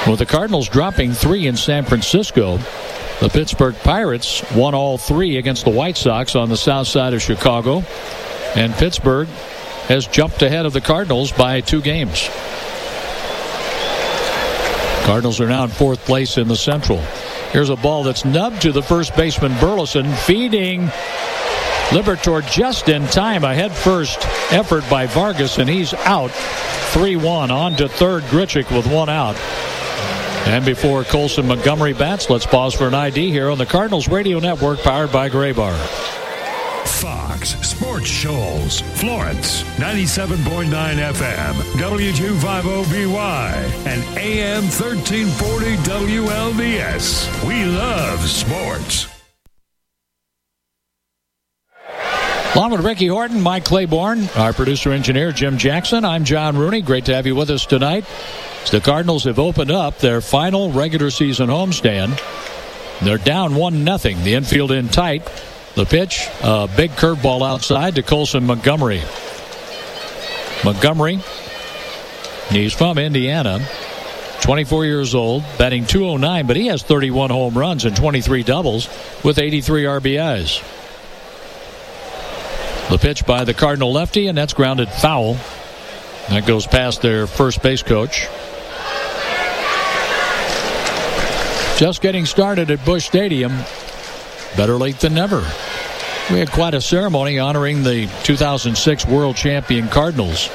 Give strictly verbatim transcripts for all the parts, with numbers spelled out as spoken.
With the Cardinals dropping three in San Francisco, the Pittsburgh Pirates won all three against the White Sox on the south side of Chicago. And Pittsburgh has jumped ahead of the Cardinals by two games. Cardinals are now in fourth place in the Central. Here's a ball that's nubbed to the first baseman, Burleson, feeding Liberatore just in time. A head-first effort by Vargas, and he's out. three one. On to third, Grichuk with one out. And before Colson Montgomery bats, let's pause for an I D here on the Cardinals Radio Network, powered by Graybar. Fox Sports Shoals, Florence, ninety-seven point nine F M, W two fifty B Y, and A M thirteen forty W L D S. We love sports. Along with Ricky Horton, Mike Claiborne, our producer-engineer Jim Jackson, I'm John Rooney. Great to have you with us tonight. As the Cardinals have opened up their final regular season homestand. They're down one nothing. The infield in tight. The pitch, a big curveball outside to Colson Montgomery. Montgomery, he's from Indiana, twenty-four years old, batting two oh nine, but he has thirty-one home runs and twenty-three doubles with eighty-three R B Is. The pitch by the Cardinal lefty, and that's grounded foul. That goes past their first base coach. Just getting started at Busch Stadium. Better late than never. We had quite a ceremony honoring the two thousand six World Champion Cardinals.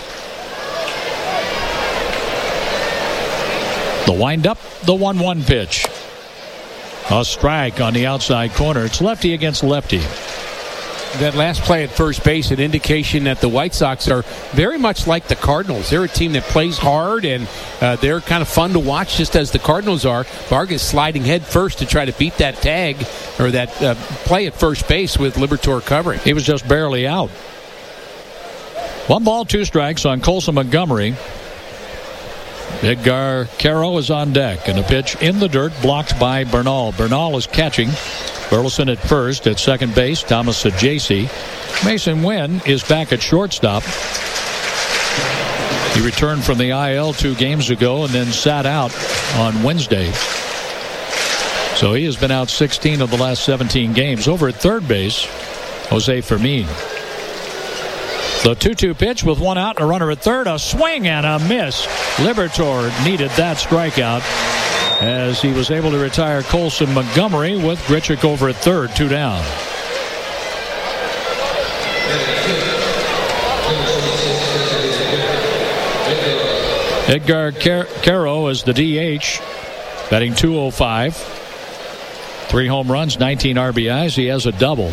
The windup, the one one pitch. A strike on the outside corner. It's lefty against lefty. That last play at first base, an indication that the White Sox are very much like the Cardinals. They're a team that plays hard, and uh, they're kind of fun to watch, just as the Cardinals are. Vargas sliding head first to try to beat that tag, or that uh, play at first base with Liberatore covering. He was just barely out. One ball, two strikes on Colson Montgomery. Edgar Caro is on deck, and a pitch in the dirt blocked by Bernal. Bernal is catching. Burleson at first. At second base, Thomas Saggese. Mason Wynn is back at shortstop. He returned from the I L two games ago and then sat out on Wednesday. So he has been out sixteen of the last seventeen games. Over at third base, Jose Fermin. The two two pitch with one out and a runner at third. A swing and a miss. Liberatore needed that strikeout as he was able to retire Colson Montgomery with Grichuk over at third, two down. Edgar Car- Caro is the D H, batting two oh five. Three home runs, nineteen R B Is. He has a double.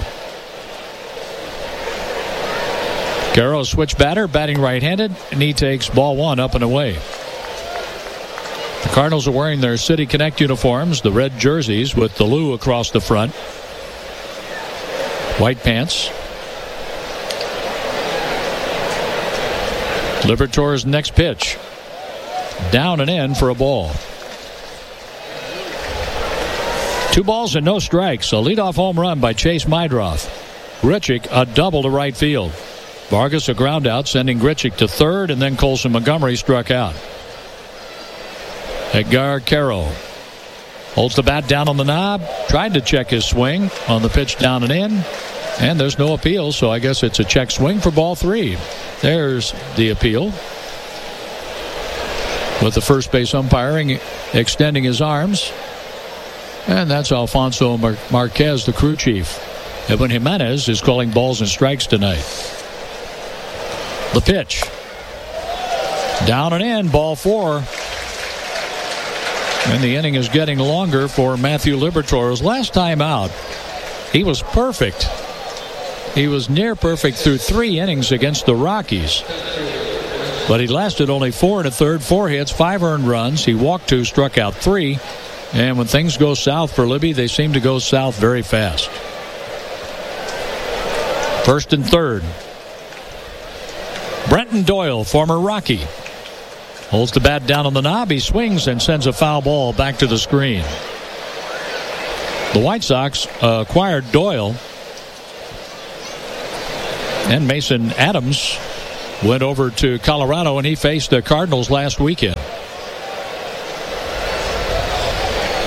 Caro, switch batter, batting right-handed, and he takes ball one up and away. The Cardinals are wearing their City Connect uniforms, the red jerseys with the Lou across the front. White pants. Liberatore's next pitch. Down and in for a ball. Two balls and no strikes. A leadoff home run by Chase Meidroth. Grichuk a double to right field. Vargas a ground out, sending Grichuk to third, and then Colson Montgomery struck out. Edgar Caro holds the bat down on the knob, tried to check his swing on the pitch down and in, and there's no appeal, so I guess it's a check swing for ball three. There's the appeal, with the first base umpiring extending his arms, and that's Alfonso Mar- Marquez, the crew chief. Edwin Jimenez is calling balls and strikes tonight. The pitch. Down and in, ball four. And the inning is getting longer for Matthew Liberatore's last time out. He was perfect. He was near perfect through three innings against the Rockies. But he lasted only four and a third, four hits, five earned runs. He walked two, struck out three. And when things go south for Libby, they seem to go south very fast. First and third. Brenton Doyle, former Rocky, holds the bat down on the knob. He swings and sends a foul ball back to the screen. The White Sox uh, acquired Doyle, and Mason Adams went over to Colorado, and he faced the Cardinals last weekend.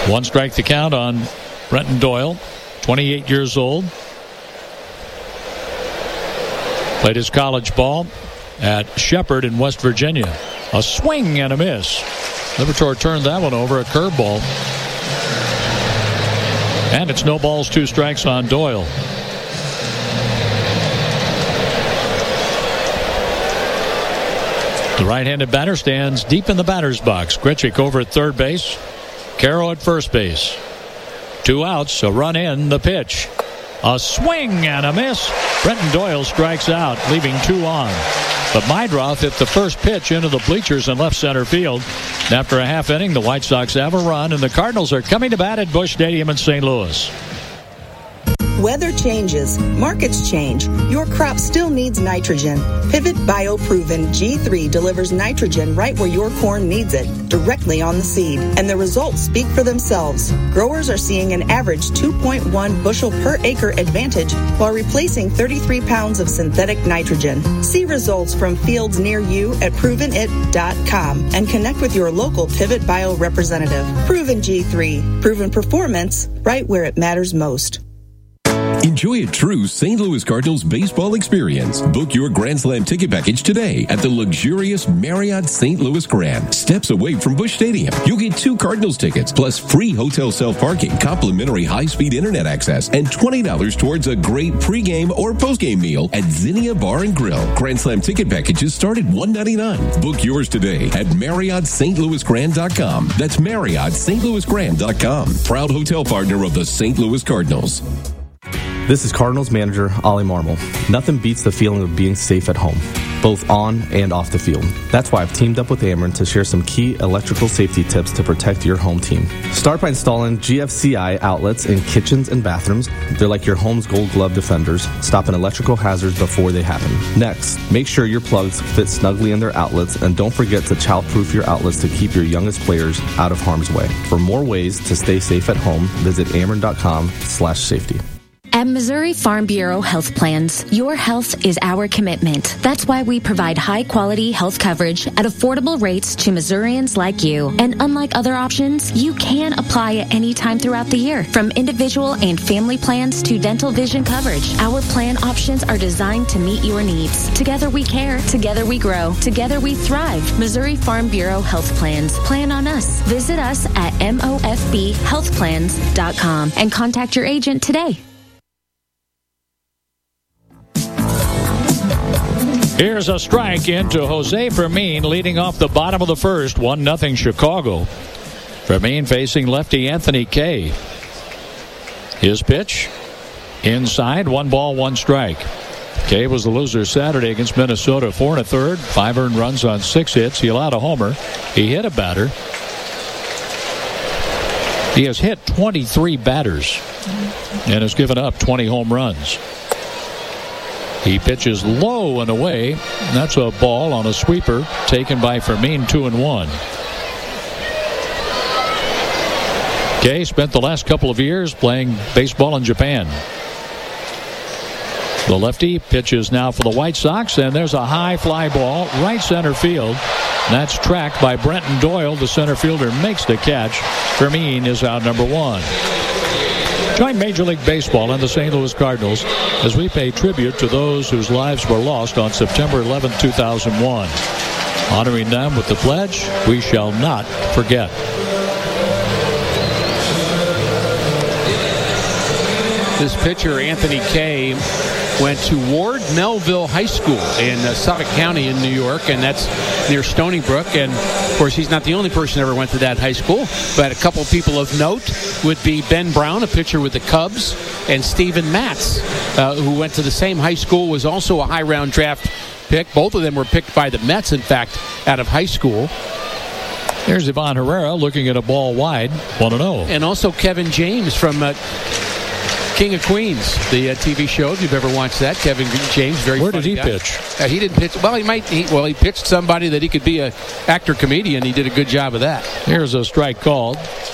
One strike the count on Brenton Doyle, twenty-eight years old. Played his college ball at Shepherd in West Virginia. A swing and a miss. Liberatore turned that one over, a curveball. And it's no balls, two strikes on Doyle. The right-handed batter stands deep in the batter's box. Grichuk over at third base. Caro at first base. Two outs, a run in, the pitch. A swing and a miss. Brenton Doyle strikes out, leaving two on. But Meidroth hit the first pitch into the bleachers in left center field. And after a half inning, the White Sox have a run, and the Cardinals are coming to bat at Busch Stadium in Saint Louis. Weather changes, markets change. Your crop still needs nitrogen. Pivot BioProven G three delivers nitrogen right where your corn needs it, directly on the seed. And the results speak for themselves. Growers are seeing an average two point one bushel per acre advantage while replacing thirty-three pounds of synthetic nitrogen. See results from fields near you at proven it dot com and connect with your local Pivot Bio representative. Proven G three. Proven performance right where it matters most. Enjoy a true Saint Louis Cardinals baseball experience. Book your Grand Slam ticket package today at the luxurious Marriott Saint Louis Grand, steps away from Busch Stadium. You'll get two Cardinals tickets, plus free hotel self-parking, complimentary high-speed internet access, and twenty dollars towards a great pregame or postgame meal at Zinnia Bar and Grill. Grand Slam ticket packages start at one hundred ninety-nine dollars. Book yours today at Marriott Saint Louis Grand dot com. That's Marriott Saint Louis Grand dot com. Proud hotel partner of the Saint Louis Cardinals. This is Cardinals manager Ollie Marmol. Nothing beats the feeling of being safe at home, both on and off the field. That's why I've teamed up with Ameren to share some key electrical safety tips to protect your home team. Start by installing G F C I outlets in kitchens and bathrooms. They're like your home's gold glove defenders, stopping electrical hazards before they happen. Next, make sure your plugs fit snugly in their outlets, and don't forget to child-proof your outlets to keep your youngest players out of harm's way. For more ways to stay safe at home, visit ameren dot com slash safety. At Missouri Farm Bureau Health Plans, your health is our commitment. That's why we provide high-quality health coverage at affordable rates to Missourians like you. And unlike other options, you can apply at any time throughout the year. From individual and family plans to dental vision coverage, our plan options are designed to meet your needs. Together we care. Together we grow. Together we thrive. Missouri Farm Bureau Health Plans. Plan on us. Visit us at M O F B health plans dot com and contact your agent today. Here's a strike into Jose Fermin, leading off the bottom of the first, one nothing Chicago. Fermin facing lefty Anthony Kay. His pitch, inside, one ball, one strike. Kay was the loser Saturday against Minnesota, four and a third, five earned runs on six hits. He allowed a homer. He hit a batter. He has hit twenty-three batters and has given up twenty home runs. He pitches low and away. And that's a ball on a sweeper taken by Fermin, two and one. Kay spent the last couple of years playing baseball in Japan. The lefty pitches now for the White Sox, and there's a high fly ball right center field. That's tracked by Brenton Doyle. The center fielder makes the catch. Fermin is out number one. Join Major League Baseball and the Saint Louis Cardinals as we pay tribute to those whose lives were lost on September eleventh, two thousand one. Honoring them with the pledge, we shall not forget. This pitcher, Anthony Kay, went to Ward Melville High School in uh, Suffolk County in New York, and that's near Stony Brook. And, of course, he's not the only person who ever went to that high school, but a couple of people of note would be Ben Brown, a pitcher with the Cubs, and Steven Matz, uh, who went to the same high school, was also a high-round draft pick. Both of them were picked by the Mets, in fact, out of high school. There's Ivan Herrera looking at a ball wide, one and oh. And also Kevin James from uh, King of Queens, the uh, T V show. If you've ever watched that, Kevin James, very Where did he guy. pitch? Uh, he didn't pitch. Well, he might. He, well, he pitched somebody that he could be a actor comedian. He did a good job of that. Here's a strike called.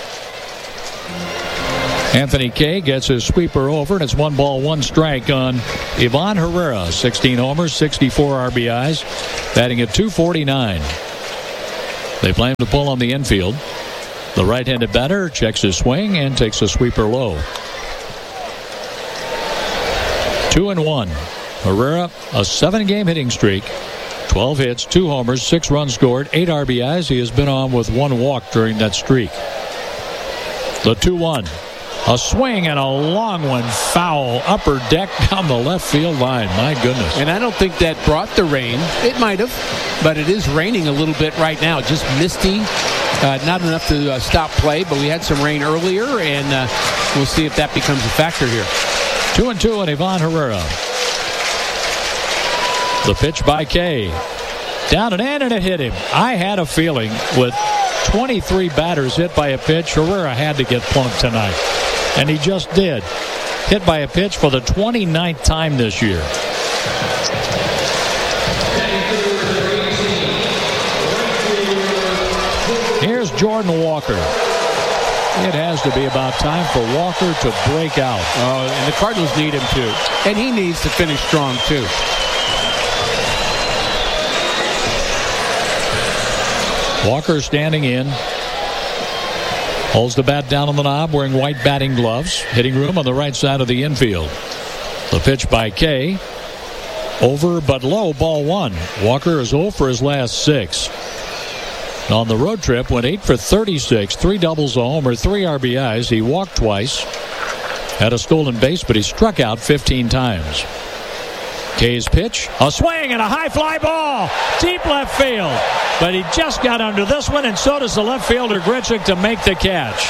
Anthony Kay gets his sweeper over, and it's one ball, one strike on Ivan Herrera. sixteen homers, sixty-four R B Is, batting at two forty-nine. They plan to pull on the infield. The right-handed batter checks his swing and takes a sweeper low. Two and one. Herrera, a seven-game hitting streak. twelve hits, two homers, six runs scored, eight R B Is. He has been on with one walk during that streak. The two one. A swing and a long one, foul, upper deck down the left field line. My goodness. And I don't think that brought the rain. It might have, but it is raining a little bit right now. Just misty. Uh, not enough to uh, stop play, but we had some rain earlier, and uh, we'll see if that becomes a factor here. Two and two on Ivan Herrera. The pitch by Kay. Down and in, and it hit him. I had a feeling with twenty-three batters hit by a pitch, Herrera had to get plunked tonight. And he just did. Hit by a pitch for the twenty-ninth time this year. Here's Jordan Walker. It has to be about time for Walker to break out. Oh, and the Cardinals need him too. And he needs to finish strong too. Walker standing in. Holds the bat down on the knob, wearing white batting gloves. Hitting room on the right side of the infield. The pitch by Kay. Over but low, ball one. Walker is oh for his last six. On the road trip, went eight for thirty-six. Three doubles, a homer, three R B Is. He walked twice. Had a stolen base, but he struck out fifteen times. Kay's pitch. A swing and a high fly ball. Deep left field. But he just got under this one, and so does the left fielder Grichuk to make the catch.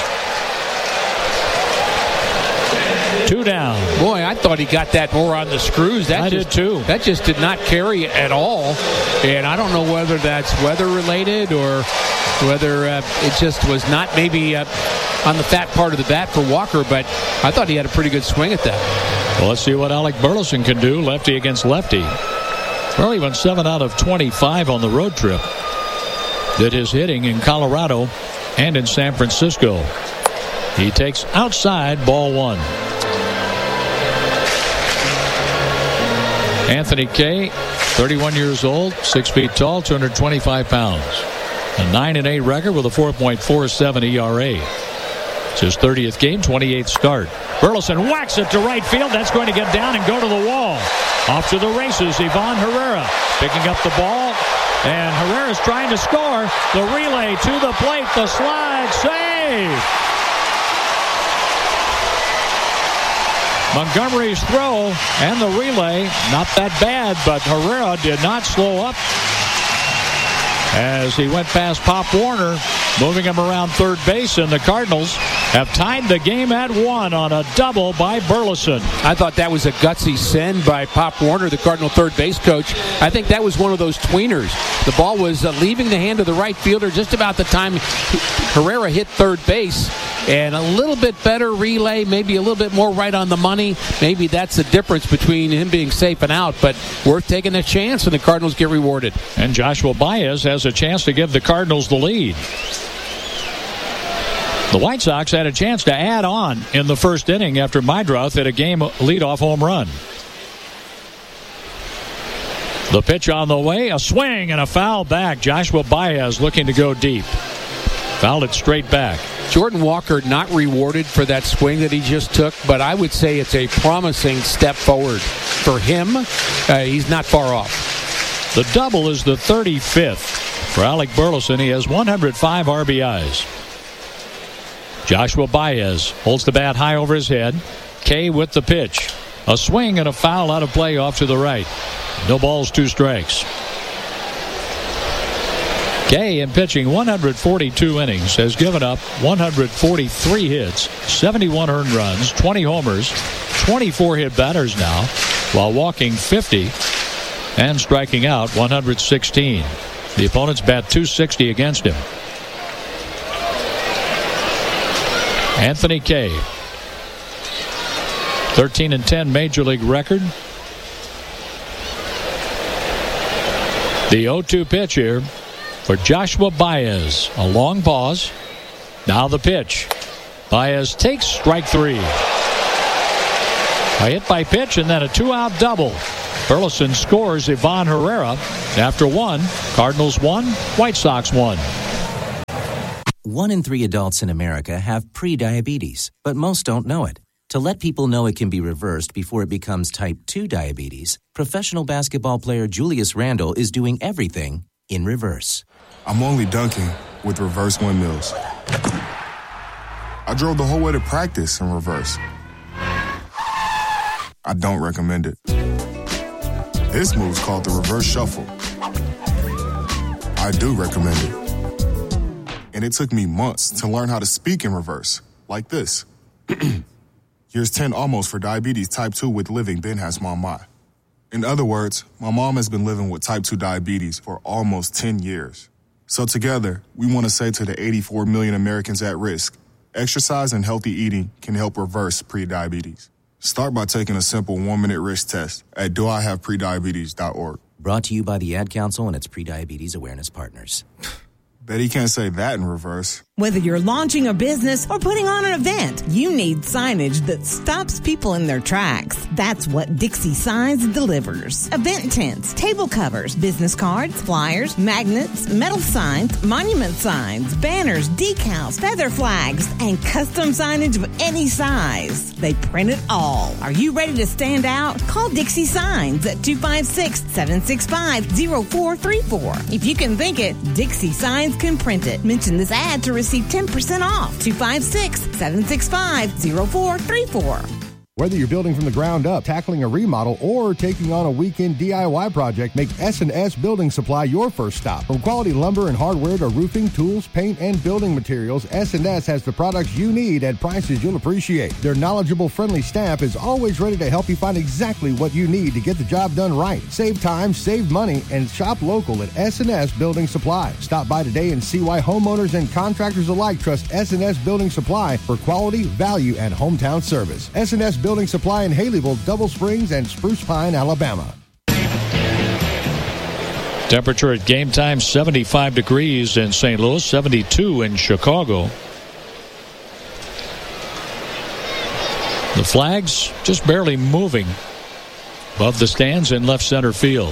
Two down. Boy, I thought he got that more on the screws. That I just, did too. That just did not carry at all. And I don't know whether that's weather related or whether uh, it just was not maybe uh, on the fat part of the bat for Walker, but I thought he had a pretty good swing at that. Well, let's see what Alec Burleson can do, lefty against lefty. Well, he went seven out of twenty-five on the road trip. Did his hitting in Colorado and in San Francisco. He takes outside, ball one. Anthony Kay, thirty-one years old, six feet tall, two hundred twenty-five pounds. A nine and eight record with a four point four seven E R A. It's his thirtieth game, twenty-eighth start. Burleson whacks it to right field. That's going to get down and go to the wall. Off to the races, Ivan Herrera picking up the ball. And Herrera's trying to score. The relay to the plate. The slide. Save. Montgomery's throw and the relay. Not that bad, but Herrera did not slow up as he went past Pop Warner, moving him around third base, and the Cardinals have tied the game at one on a double by Burleson. I thought that was a gutsy send by Pop Warner, the Cardinal third base coach. I think that was one of those tweeners. The ball was uh, leaving the hand of the right fielder just about the time Herrera hit third base. And a little bit better relay, maybe a little bit more right on the money. Maybe that's the difference between him being safe and out, but worth taking a chance, and the Cardinals get rewarded. And Joshua Baez has a chance to give the Cardinals the lead. The White Sox had a chance to add on in the first inning after Meidroth hit a game leadoff home run. The pitch on the way, a swing and a foul back. Joshua Baez looking to go deep. Fouled it straight back. Jordan Walker not rewarded for that swing that he just took, but I would say it's a promising step forward for him. Uh, he's not far off. The double is the thirty-fifth for Alec Burleson. He has one hundred five R B Is. Joshua Baez holds the bat high over his head. Kay with the pitch. A swing and a foul out of play off to the right. No balls, two strikes. Kay, in pitching one hundred forty-two innings, has given up one hundred forty-three hits, seventy-one earned runs, twenty homers, twenty-four hit batters now, while walking fifty and striking out one hundred sixteen. The opponents bat two sixty against him. Anthony Kay, thirteen and ten major league record. The oh two pitch here for Joshua Baez. A long pause. Now the pitch. Baez takes strike three. A hit by pitch and then a two-out double. Burleson scores Ivan Herrera. After one, Cardinals one, White Sox one. One in three adults in America have pre-diabetes, but most don't know it. To let people know it can be reversed before it becomes type two diabetes, professional basketball player Julius Randle is doing everything in reverse. I'm only dunking with reverse windmills. I drove the whole way to practice in reverse. I don't recommend it. This move's called the reverse shuffle. I do recommend it. And it took me months to learn how to speak in reverse, like this. Here's ten almost for diabetes type two with living Ben has mom my. In other words, my mom has been living with type two diabetes for almost ten years. So together, we want to say to the eighty-four million Americans at risk, exercise and healthy eating can help reverse prediabetes. Start by taking a simple one-minute risk test at do I have prediabetes dot org. Brought to you by the Ad Council and its Prediabetes Awareness Partners. Bet he can't say that in reverse. Whether you're launching a business or putting on an event, you need signage that stops people in their tracks. That's what Dixie Signs delivers. Event tents, table covers, business cards, flyers, magnets, metal signs, monument signs, banners, decals, feather flags, and custom signage of any size. They print it all. Are you ready to stand out? Call Dixie Signs at two five six, seven six five, zero four three four. If you can think it, Dixie Signs can print it. Mention this ad to receive ten percent off. two five six, seven six five, zero four three four. Whether you're building from the ground up, tackling a remodel, or taking on a weekend D I Y project, make S and S Building Supply your first stop. From quality lumber and hardware to roofing, tools, paint, and building materials, S and S has the products you need at prices you'll appreciate. Their knowledgeable, friendly staff is always ready to help you find exactly what you need to get the job done right. Save time, save money, and shop local at S and S Building Supply. Stop by today and see why homeowners and contractors alike trust S and S Building Supply for quality, value, and hometown service. S and S Building Supply in Haleyville, Double Springs, and Spruce Pine, Alabama. Temperature at game time, seventy-five degrees in Saint Louis, seventy-two in Chicago. The flags just barely moving above the stands in left center field.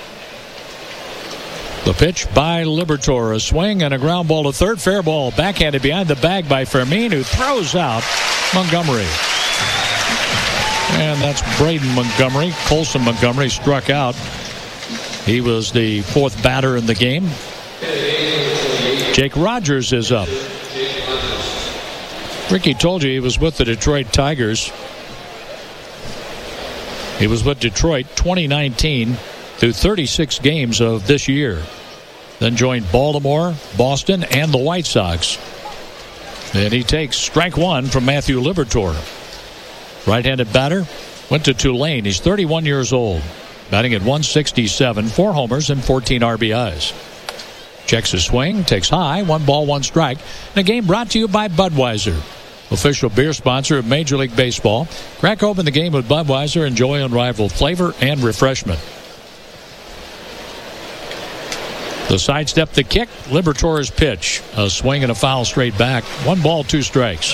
The pitch by Liberatore, a swing and a ground ball to third. Fair ball, backhanded behind the bag by Fermin, who throws out Montgomery. And that's Braden Montgomery. Colson Montgomery struck out. He was the fourth batter in the game. Jake Rogers is up. Ricky told you he was with the Detroit Tigers. He was with Detroit twenty nineteen through thirty-six games of this year. Then joined Baltimore, Boston, and the White Sox. And he takes strike one from Matthew Liberatore. Right-handed batter, went to Tulane. He's thirty-one years old, batting at one sixty-seven, four homers and fourteen R B Is. Checks his swing, takes high, one ball, one strike. And a game brought to you by Budweiser, official beer sponsor of Major League Baseball. Crack open the game with Budweiser. Enjoy unrivaled flavor and refreshment. The sidestep, the kick, Liberatore's pitch. A swing and a foul straight back. One ball, two strikes.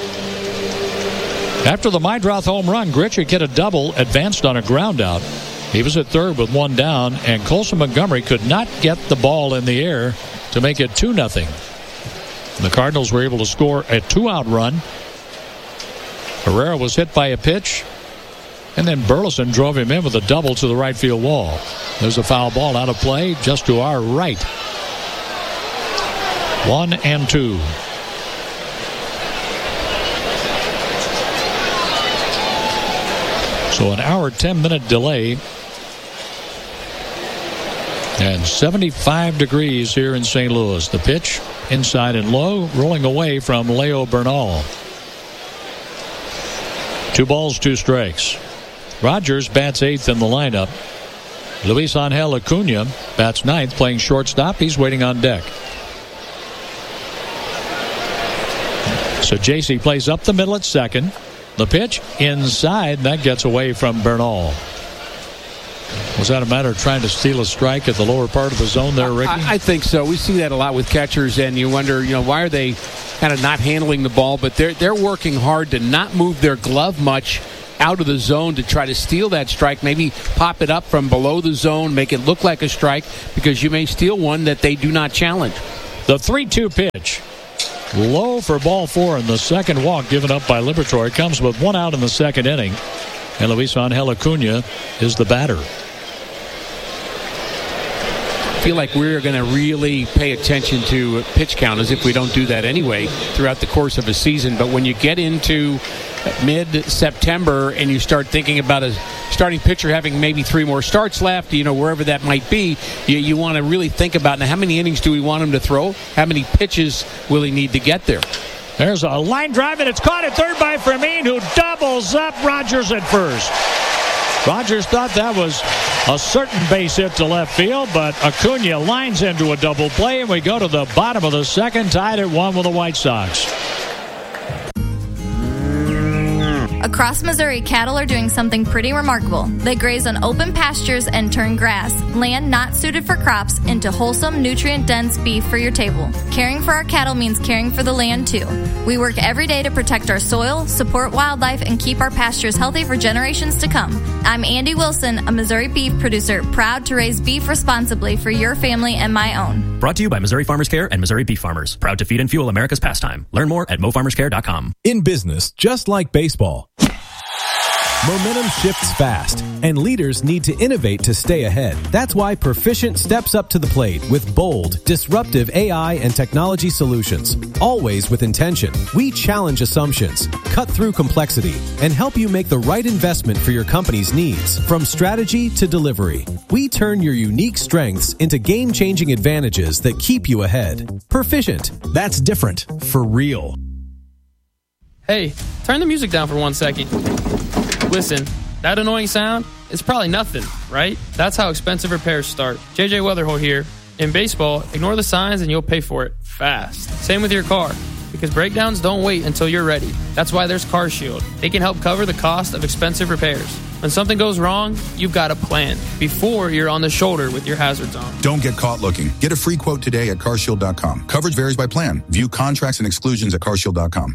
After the Meidroth home run, Grichuk hit a double, advanced on a ground out. He was at third with one down, and Colson Montgomery could not get the ball in the air to make it two nothing. The Cardinals were able to score a two-out run. Herrera was hit by a pitch, and then Burleson drove him in with a double to the right field wall. There's a foul ball out of play just to our right. One and two. So an hour, ten-minute delay. And seventy-five degrees here in Saint Louis. The pitch, inside and low, rolling away from Leo Bernal. Two balls, two strikes. Rogers bats eighth in the lineup. Luis Angel Acuna bats ninth, playing shortstop. He's waiting on deck. So J C plays up the middle at second. The pitch inside, and that gets away from Bernal. Was that a matter of trying to steal a strike at the lower part of the zone there, Ricky? I, I think so. We see that a lot with catchers, and you wonder, you know, why are they kind of not handling the ball? But they're they're working hard to not move their glove much out of the zone to try to steal that strike. Maybe pop it up from below the zone, make it look like a strike, because you may steal one that they do not challenge. The three two pitch. low for ball four, and the second walk given up by Liberatore comes with one out in the second inning. And Luis Angel Acuna is the batter. I feel like we're going to really pay attention to pitch count, as if we don't do that anyway throughout the course of a season. But when you get into mid-September and you start thinking about a starting pitcher having maybe three more starts left, you know, wherever that might be, you, you want to really think about, now, how many innings do we want him to throw? How many pitches will he need to get there? There's a line drive, and it's caught at third by Fermin, who doubles up Rogers at first. Rogers thought that was a certain base hit to left field, but Acuna lines into a double play, and we go to the bottom of the second, tied at one with the White Sox. Across Missouri, cattle are doing something pretty remarkable. They graze on open pastures and turn grass, land not suited for crops, into wholesome, nutrient-dense beef for your table. Caring for our cattle means caring for the land, too. We work every day to protect our soil, support wildlife, and keep our pastures healthy for generations to come. I'm Andy Wilson, a Missouri beef producer, proud to raise beef responsibly for your family and my own. Brought to you by Missouri Farmers Care and Missouri Beef Farmers. Proud to feed and fuel America's pastime. Learn more at mo farmers care dot com. In business, just like baseball, momentum shifts fast, and leaders need to innovate to stay ahead. That's why Perficient steps up to the plate with bold, disruptive A I and technology solutions. Always with intention, we challenge assumptions, cut through complexity, and help you make the right investment for your company's needs. From strategy to delivery, we turn your unique strengths into game-changing advantages that keep you ahead. Perficient. That's different for real. Hey, turn the music down for one second. Listen, that annoying sound is probably nothing, right? That's how expensive repairs start. J J Weatherholt here. In baseball, ignore the signs and you'll pay for it fast. Same with your car, because breakdowns don't wait until you're ready. That's why there's CarShield. They can help cover the cost of expensive repairs. When something goes wrong, you've got a plan before you're on the shoulder with your hazards on. Don't get caught looking. Get a free quote today at car shield dot com. Coverage varies by plan. View contracts and exclusions at car shield dot com.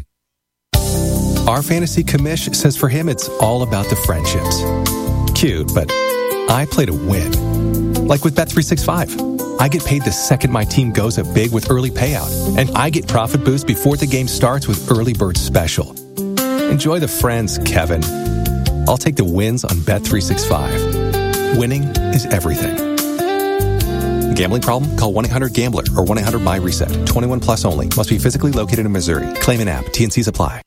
Our fantasy commish says for him it's all about the friendships. Cute, but I play to win. Like with Bet three sixty-five. I get paid the second my team goes up big with early payout. And I get profit boost before the game starts with Early Bird Special. Enjoy the friends, Kevin. I'll take the wins on Bet three sixty-five. Winning is everything. Gambling problem? Call one eight hundred gambler or one eight hundred my reset. twenty-one plus only. Must be physically located in Missouri. Claim an app. T and C's apply.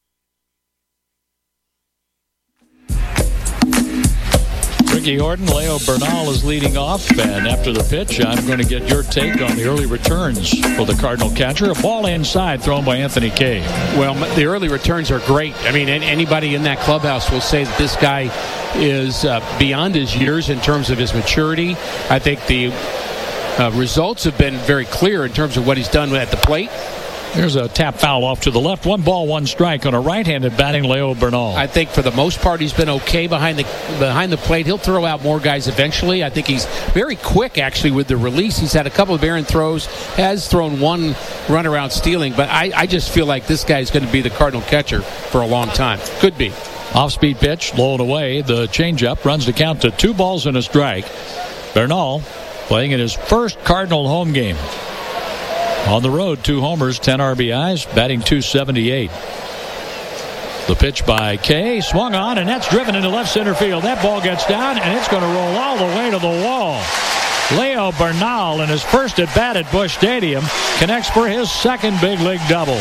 Ricky Horton, Leo Bernal is leading off, and after the pitch, I'm going to get your take on the early returns for the Cardinal catcher. A ball inside thrown by Anthony Kay. Well, the early returns are great. I mean, anybody in that clubhouse will say that this guy is uh, beyond his years in terms of his maturity. I think the uh, results have been very clear in terms of what he's done at the plate. There's a tap foul off to the left. One ball, one strike on a right-handed batting Leo Bernal. I think for the most part he's been okay behind the behind the plate. He'll throw out more guys eventually. I think he's very quick actually with the release. He's had a couple of errant throws, has thrown one run around stealing, but I, I just feel like this guy's going to be the Cardinal catcher for a long time. Could be. Off-speed pitch, low and away. The changeup runs the count to two balls and a strike. Bernal playing in his first Cardinal home game. On the road, two homers, ten R B Is, batting two seventy-eight. The pitch by Kay, swung on, and that's driven into left center field. That ball gets down, and it's going to roll all the way to the wall. Leo Bernal, in his first at bat at Busch Stadium, connects for his second big league double.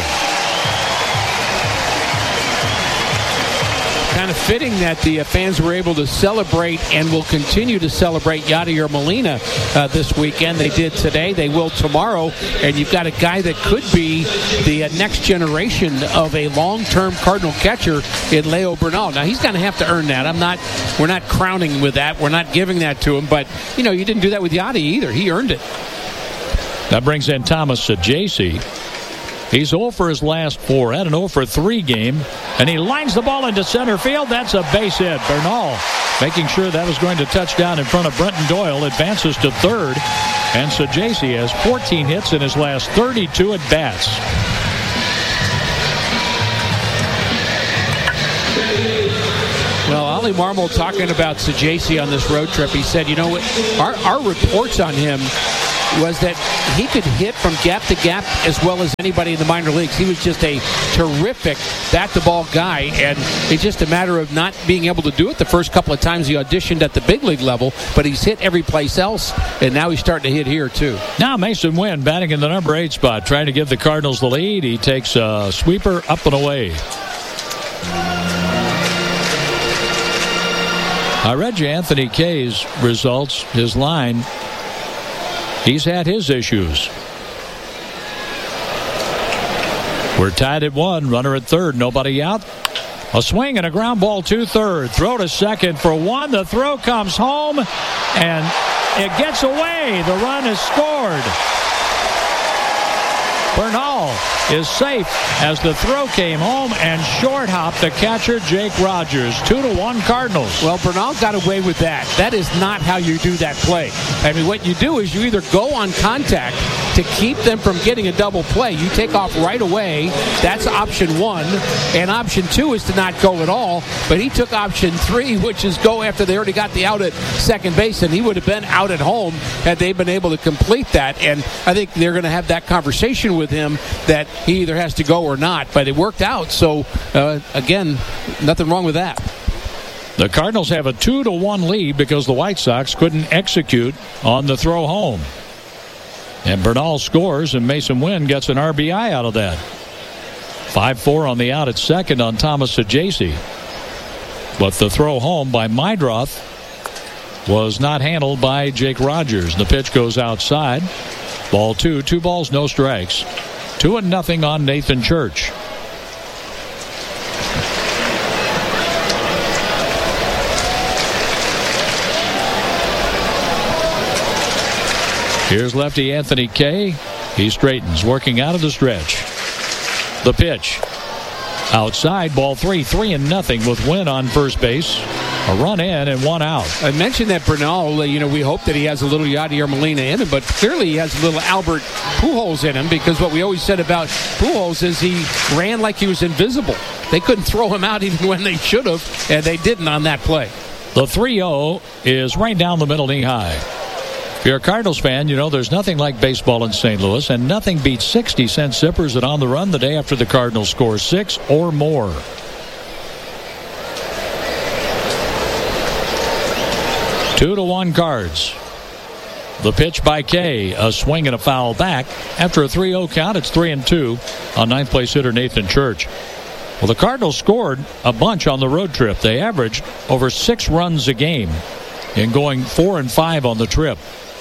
Kind of fitting that the uh, fans were able to celebrate and will continue to celebrate Yadier Molina uh, this weekend. They did today. They will tomorrow. And you've got a guy that could be the uh, next generation of a long-term Cardinal catcher in Leo Bernal. Now, he's going to have to earn that. I'm not, we're not crowning with that. We're not giving that to him. But, you know, you didn't do that with Yadi either. He earned it. That brings in Thomas Saggese. He's oh for his last four. Had an oh for three game. And he lines the ball into center field. That's a base hit. Bernal making sure that was going to touch down in front of Brenton Doyle. Advances to third. And Saggese has fourteen hits in his last thirty-two at-bats. Well, Ollie Marmol talking about Saggese on this road trip. He said, you know what, our, our reports on him was that he could hit from gap to gap as well as anybody in the minor leagues. He was just a terrific bat-to-ball guy, and it's just a matter of not being able to do it the first couple of times he auditioned at the big league level, but he's hit every place else, and now he's starting to hit here too. Now Mason Wynn batting in the number eight spot, trying to give the Cardinals the lead. He takes a sweeper up and away. I read you Anthony Kay's results, his line. He's had his issues. We're tied at one. Runner at third. Nobody out. A swing and a ground ball to third. Throw to second for one. The throw comes home, and it gets away. The run is scored. Bernal is safe as the throw came home and short hopped the catcher Jake Rogers. Two to one Cardinals. Well, Bernal got away with that. That is not how you do that play. I mean, what you do is you either go on contact to keep them from getting a double play. You take off right away. That's option one. And option two is to not go at all. But he took option three, which is go after they already got the out at second base. And he would have been out at home had they been able to complete that. And I think they're going to have that conversation with him that he either has to go or not. But it worked out. So, uh, again, nothing wrong with that. The Cardinals have a two to one lead because the White Sox couldn't execute on the throw home. And Bernal scores, and Mason Wynn gets an R B I out of that. five four on the out at second on Thomas Saggese. But the throw home by Meidroth was not handled by Jake Rogers. The pitch goes outside. Ball two, two balls, no strikes. Two and nothing on Nathan Church. Here's lefty Anthony Kay. He straightens, working out of the stretch. The pitch. Outside, ball three, three and nothing with Wynn on first base. A run in and one out. I mentioned that Bernal, you know, we hope that he has a little Yadier Molina in him, but clearly he has a little Albert Pujols in him, because what we always said about Pujols is he ran like he was invisible. They couldn't throw him out even when they should have, and they didn't on that play. The three oh is right down the middle, knee high. If you're a Cardinals fan, you know there's nothing like baseball in Saint Louis, and nothing beats sixty cent sippers at On the Run the day after the Cardinals score six or more. Two to one Cards. The pitch by Kay, a swing and a foul back. After a three oh count, it's three and two on ninth place hitter Nathan Church. Well, the Cardinals scored a bunch on the road trip. They averaged over six runs a game in going four and five on the trip.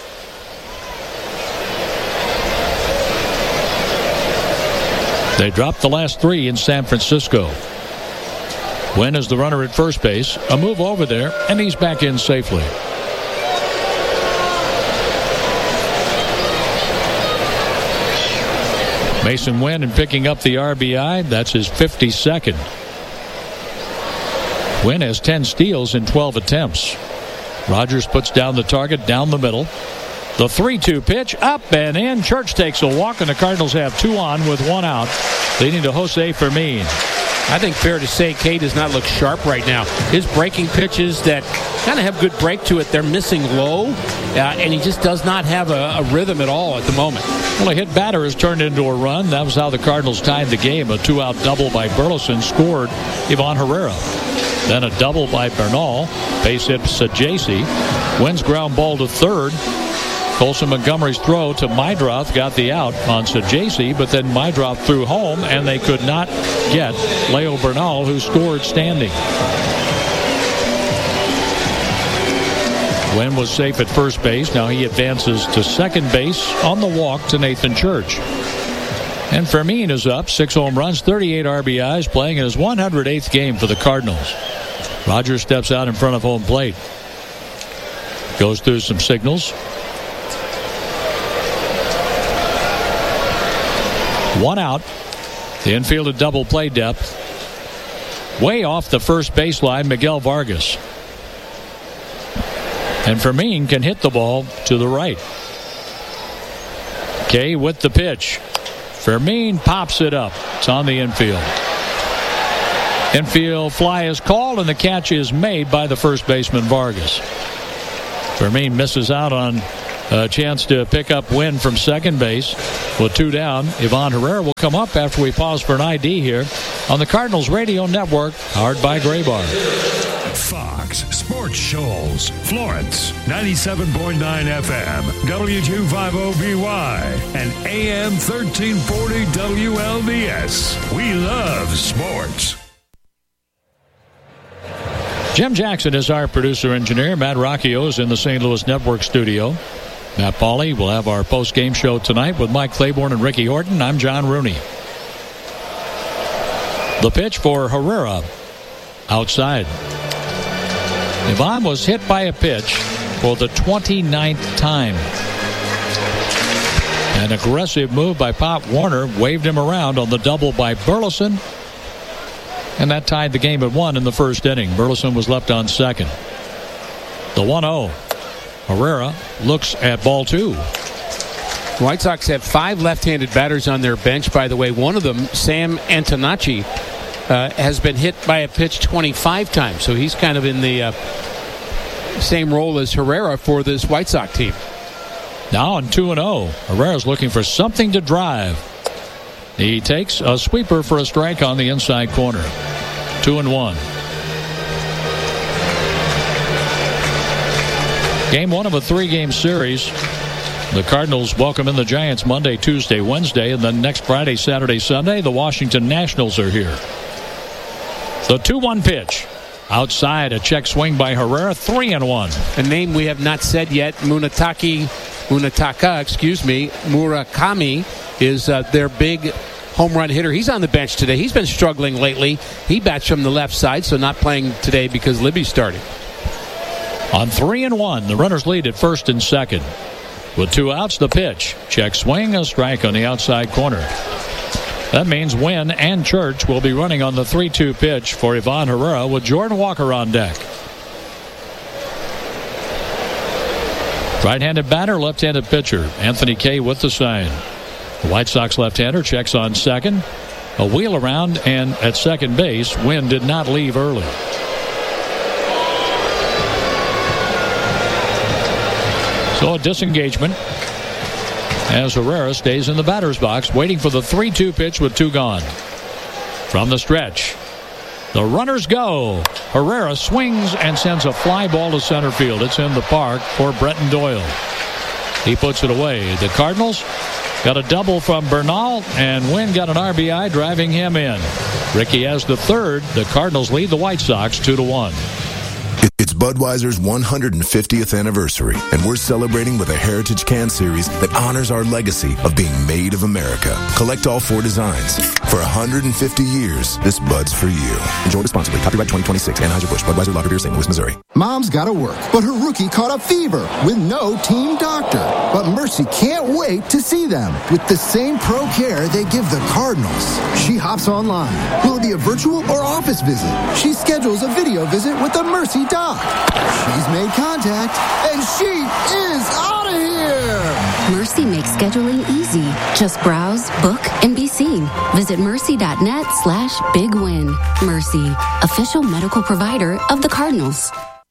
They dropped the last three in San Francisco. Wynn is the runner at first base. A move over there, and he's back in safely. Mason Wynn and picking up the R B I. That's his fifty-second. Wynn has ten steals in twelve attempts. Rogers puts down the target down the middle. The three two pitch up and in. Church takes a walk, and the Cardinals have two on with one out, leading to Jose Fermin. I think fair to say Kay does not look sharp right now. His breaking pitches that kind of have good break to it, they're missing low, uh, and he just does not have a, a rhythm at all at the moment. Well, a hit batter has turned into a run. That was how the Cardinals tied the game. A two-out double by Burleson scored Ivan Herrera. Then a double by Bernal. Base hit Saggese. Wins ground ball to third. Colson Montgomery's throw to Meidroth got the out on Saggese, but then Meidroth threw home, and they could not get Leo Bernal, who scored standing. Wynn was safe at first base. Now he advances to second base on the walk to Nathan Church. And Fermin is up. Six home runs, thirty-eight R B Is, playing in his one hundred eighth game for the Cardinals. Rogers steps out in front of home plate. Goes through some signals. One out. The infield at double play depth. Way off the first baseline, Miguel Vargas. And Fermin can hit the ball to the right. Kay with the pitch. Fermin pops it up. It's on the infield. Infield fly is called, and the catch is made by the first baseman Vargas. Fermin misses out on a chance to pick up Wynn from second base with two down. Ivan Herrera will come up after we pause for an I D here on the Cardinals Radio Network, powered by Graybar. Fox Sports Shoals, Florence, ninety-seven point nine F M, W two fifty B Y, and A M thirteen forty W L V S. We love sports. Jim Jackson is our producer-engineer. Matt Rocchio is in the Saint Louis Network studio. Matt Pauley will have our post-game show tonight with Mike Claiborne and Ricky Horton. I'm John Rooney. The pitch for Herrera, outside. Ivan was hit by a pitch for the twenty-ninth time. An aggressive move by Pop Warner waved him around on the double by Burleson. And that tied the game at one in the first inning. Burleson was left on second. The one oh. Herrera looks at ball two. White Sox have five left-handed batters on their bench. By the way, one of them, Sam Antonacci, uh, has been hit by a pitch twenty-five times. So he's kind of in the uh, same role as Herrera for this White Sox team. Now on two and oh. Herrera's looking for something to drive. He takes a sweeper for a strike on the inside corner. Two and one. Game one of a three-game series. The Cardinals welcome in the Giants Monday, Tuesday, Wednesday, and then next Friday, Saturday, Sunday, the Washington Nationals are here. The two one pitch. Outside, a check swing by Herrera, three and one. A name we have not said yet, Munataki, Munataka, excuse me, Murakami is uh, their big home run hitter. He's on the bench today. He's been struggling lately. He bats from the left side, so not playing today because Libby's starting. On three and one, the runners lead at first and second. With two outs, the pitch. Check swing, a strike on the outside corner. That means Wynn and Church will be running on the three two pitch for Ivan Herrera with Jordan Walker on deck. Right-handed batter, left-handed pitcher. Anthony Kay with the sign. The White Sox left-hander checks on second. A wheel around, and at second base, Wynn did not leave early. So a disengagement as Herrera stays in the batter's box waiting for the three two pitch with two gone. From the stretch, the runners go. Herrera swings and sends a fly ball to center field. It's in the park for Bretton Doyle. He puts it away. The Cardinals got a double from Bernal, and Wynn got an R B I driving him in. Ricky has the third. The Cardinals lead the White Sox two to one. It's Budweiser's one hundred fiftieth anniversary, and we're celebrating with a Heritage Can Series that honors our legacy of being made of America. Collect all four designs. For one hundred fifty years, this Bud's for you. Enjoy responsibly. Copyright twenty twenty-six. Anheuser-Busch. Budweiser Lager Beer, Saint Louis, Missouri. Mom's got to work, but her rookie caught a fever with no team doctor. But Mercy can't wait to see them with the same pro care they give the Cardinals. She hops online. Will it be a virtual or office visit? She schedules a video visit with the Mercy doc. She's made contact, and she is out of here! Mercy makes scheduling easy. Just browse, book, and be seen. Visit mercy.net slash big win. Mercy, official medical provider of the Cardinals.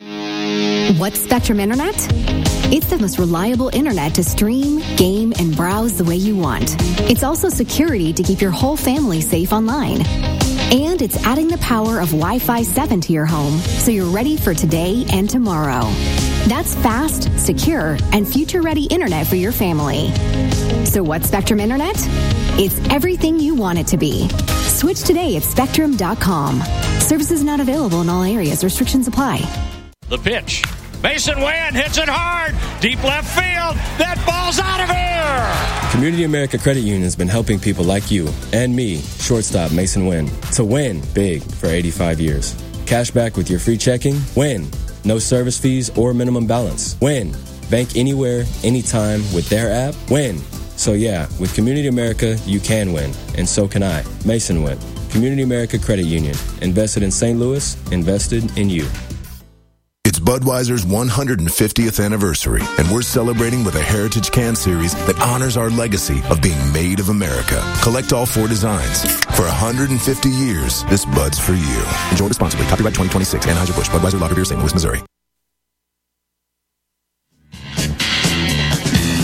What's Spectrum Internet? It's the most reliable internet to stream, game, and browse the way you want. It's also security to keep your whole family safe online. And it's adding the power of Wi-Fi seven to your home, so you're ready for today and tomorrow. That's fast, secure, and future-ready internet for your family. So what's Spectrum Internet? It's everything you want it to be. Switch today at Spectrum dot com. Services not available in all areas. Restrictions apply. The pitch. Mason Wynn hits it hard. Deep left field. That ball's out of here. Community America Credit Union has been helping people like you and me, shortstop Mason Wynn, to win big for eighty-five years. Cash back with your free checking? Win. No service fees or minimum balance. Win. Bank anywhere, anytime with their app? Win. So yeah, with Community America, you can win. And so can I. Mason Wynn. Community America Credit Union. Invested in Saint Louis. Invested in you. It's Budweiser's one hundred fiftieth anniversary, and we're celebrating with a Heritage Can Series that honors our legacy of being made of America. Collect all four designs. For one hundred fifty years, this Bud's for you. Enjoy responsibly. Copyright twenty twenty-six. Anheuser-Busch. Budweiser Lager Beer, Saint Louis, Missouri.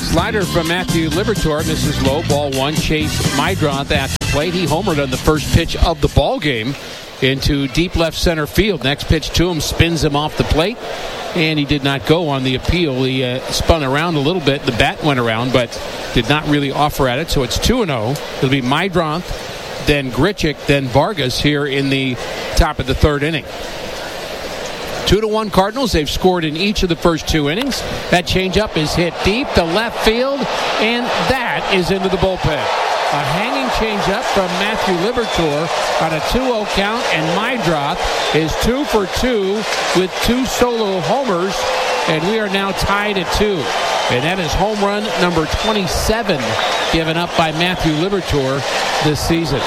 Slider from Matthew Liberatore misses low. Ball one. Chase Mydroth at the plate. He homered on the first pitch of the ball game into deep left center field. Next pitch to him spins him off the plate, and he did not go on the appeal. He uh, spun around a little bit. The bat went around, but did not really offer at it. So it's two and oh. It'll be Mydroth, then Grichuk, then Vargas here in the top of the third inning. Two to one Cardinals. They've scored in each of the first two innings. That changeup is hit deep to left field, and that is into the bullpen. A hanging changeup from Matthew Liberatore on a two oh count, and Mydroth is two for two with two solo homers, and we are now tied at two. And that is home run number twenty-seven given up by Matthew Liberatore this season.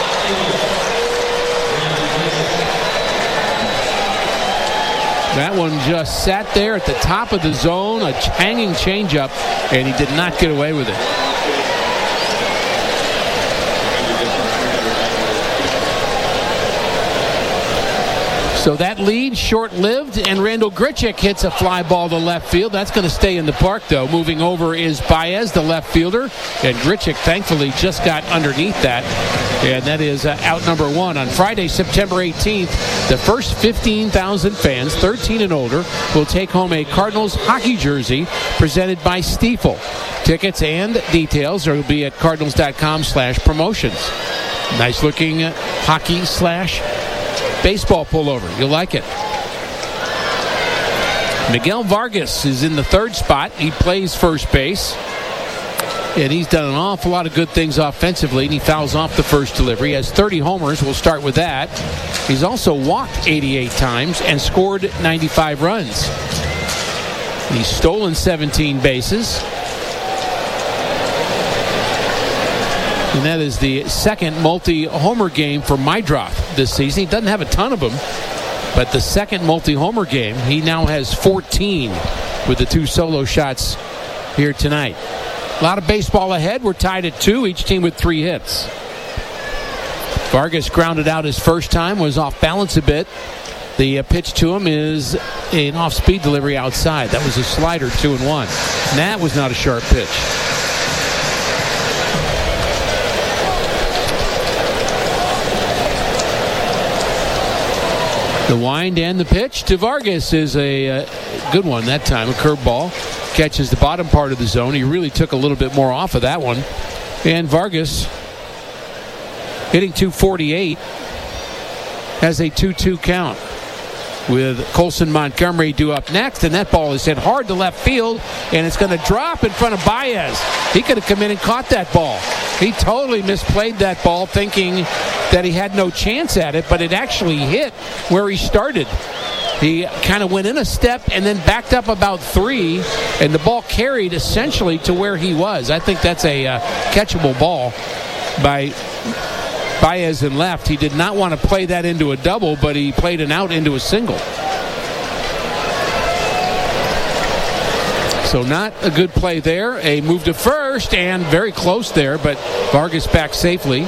That one just sat there at the top of the zone, a hanging changeup, and he did not get away with it. So that lead short-lived, and Randall Grichuk hits a fly ball to left field. That's going to stay in the park, though. Moving over is Baez, the left fielder, and Grichuk thankfully just got underneath that, and that is uh, out number one. On Friday, September eighteenth, the first fifteen thousand fans, thirteen and older, will take home a Cardinals hockey jersey presented by Stiefel. Tickets and details will be at cardinals.com slash promotions. Nice-looking hockey slash baseball pullover. You'll like it. Miguel Vargas is in the third spot. He plays first base. And he's done an awful lot of good things offensively, and he fouls off the first delivery. He has thirty homers. We'll start with that. He's also walked eighty-eight times and scored ninety-five runs. He's stolen seventeen bases. And that is the second multi-homer game for Mydroth this season. He doesn't have a ton of them, but the second multi-homer game, he now has fourteen with the two solo shots here tonight. A lot of baseball ahead. We're tied at two, each team with three hits. Vargas grounded out his first time, was off balance a bit. The uh, pitch to him is an off-speed delivery outside. That was a slider, two and one. And that was not a sharp pitch. The wind and the pitch to Vargas is a uh, good one that time. A curveball catches the bottom part of the zone. He really took a little bit more off of that one. And Vargas, hitting two forty-eight, has a two two count with Colson Montgomery due up next. And that ball is hit hard to left field, and it's going to drop in front of Baez. He could have come in and caught that ball. He totally misplayed that ball, thinking that he had no chance at it, but it actually hit where he started. He kind of went in a step and then backed up about three, and the ball carried essentially to where he was. I think that's a uh, catchable ball by Baez in left. He did not want to play that into a double, but he played an out into a single. So not a good play there. A move to first, and very close there, but Vargas back safely.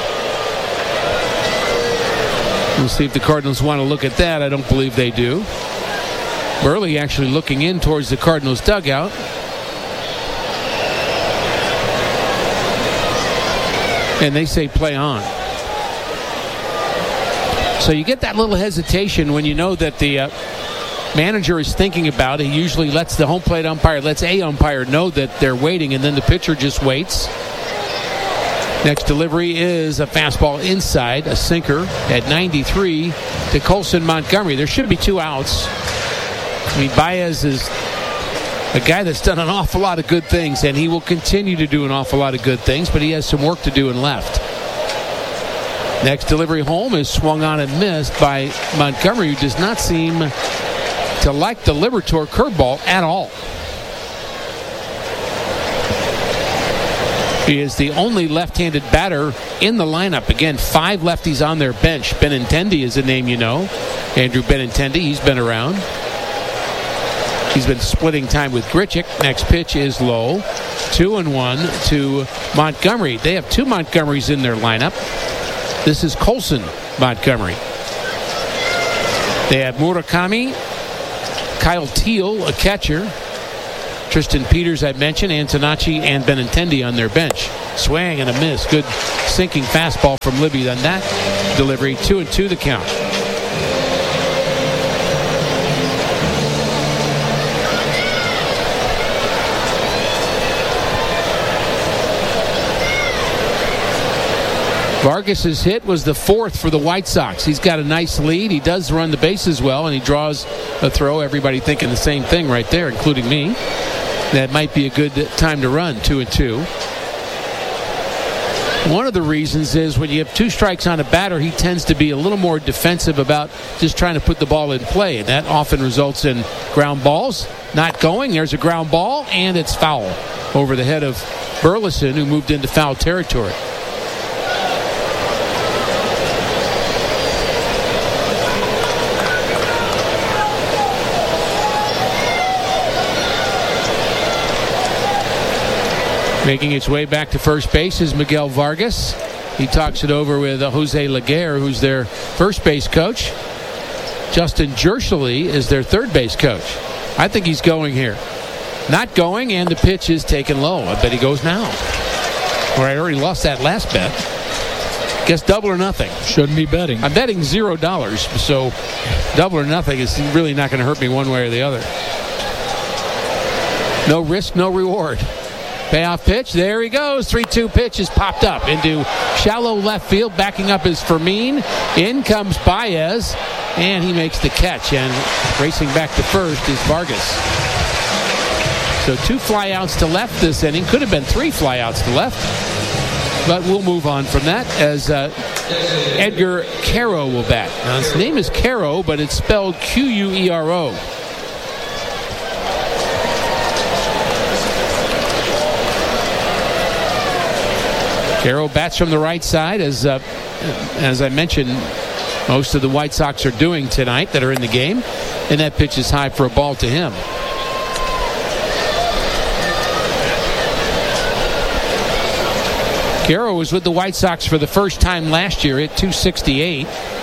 We'll see if the Cardinals want to look at that. I don't believe they do. Burley actually looking in towards the Cardinals dugout. And they say play on. So you get that little hesitation when you know that the uh, manager is thinking about it. He usually lets the home plate umpire, lets a umpire know that they're waiting, and then the pitcher just waits. Next delivery is a fastball inside, a sinker at ninety-three to Colson Montgomery. There should be two outs. I mean, Baez is a guy that's done an awful lot of good things, and he will continue to do an awful lot of good things, but he has some work to do in left. Next delivery home is swung on and missed by Montgomery, who does not seem to like the Liberatore curveball at all. He is the only left-handed batter in the lineup. Again, five lefties on their bench. Benintendi is a name you know. Andrew Benintendi, he's been around. He's been splitting time with Grichuk. Next pitch is low. Two and one to Montgomery. They have two Montgomerys in their lineup. This is Colson Montgomery. They have Murakami, Kyle Teal, a catcher, Tristan Peters, I mentioned, Antonacci and Benintendi on their bench. Swing and a miss. Good sinking fastball from Libby on that delivery. Two and two the count. Vargas's hit was the fourth for the White Sox. He's got a nice lead. He does run the bases well, and he draws a throw. Everybody thinking the same thing right there, including me. That might be a good time to run, two and two. One of the reasons is when you have two strikes on a batter, he tends to be a little more defensive about just trying to put the ball in play, and that often results in ground balls. Not going. There's a ground ball, and it's foul over the head of Burleson, who moved into foul territory. Making its way back to first base is Miguel Vargas. He talks it over with uh, Jose Laguerre, who's their first base coach. Justin Jershely is their third base coach. I think he's going here. Not going, and the pitch is taken low. I bet he goes now. Or I already lost that last bet. Guess double or nothing. Shouldn't be betting. I'm betting zero dollars, so double or nothing is really not going to hurt me one way or the other. No risk, no reward. Payoff pitch. There he goes. three two pitch is popped up into shallow left field. Backing up is Fermin. In comes Baez, and he makes the catch. And racing back to first is Vargas. So two flyouts to left this inning. Could have been three flyouts to left. But we'll move on from that as uh, Edgar Caro will bat. Now his name is Caro, but it's spelled Q U E R O. Caro bats from the right side, as uh, as I mentioned, most of the White Sox are doing tonight that are in the game, and that pitch is high for a ball to him. Caro was with the White Sox for the first time last year at two sixty-eight.